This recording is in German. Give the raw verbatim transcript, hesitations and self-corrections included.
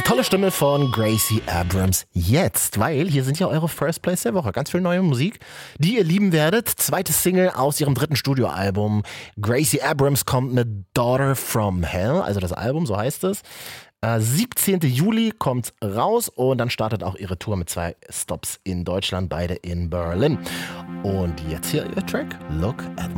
Tolle Stimme von Gracie Abrams jetzt, weil hier sind ja eure First Place der Woche. Ganz viel neue Musik, die ihr lieben werdet. Zweite Single aus ihrem dritten Studioalbum. Gracie Abrams kommt mit Daughter from Hell, also das Album, so heißt es. Äh, siebzehnten Juli kommt raus und dann startet auch ihre Tour mit zwei Stops in Deutschland, beide in Berlin. Und jetzt hier ihr Track, Look at